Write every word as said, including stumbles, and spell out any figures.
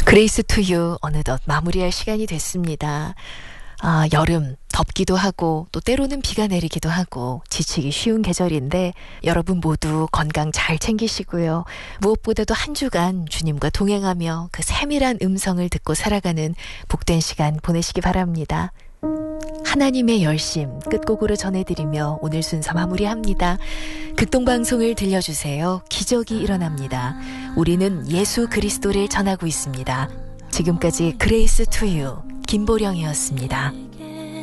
그레이스 투유 어느덧 마무리할 시간이 됐습니다. 아, 여름 덥기도 하고 또 때로는 비가 내리기도 하고 지치기 쉬운 계절인데 여러분 모두 건강 잘 챙기시고요. 무엇보다도 한 주간 주님과 동행하며 그 세밀한 음성을 듣고 살아가는 복된 시간 보내시기 바랍니다. 하나님의 열심 끝곡으로 전해드리며 오늘 순서 마무리합니다. 극동방송을 들려주세요. 기적이 일어납니다. 우리는 예수 그리스도를 전하고 있습니다. 지금까지 그레이스 투유 김보령이었습니다.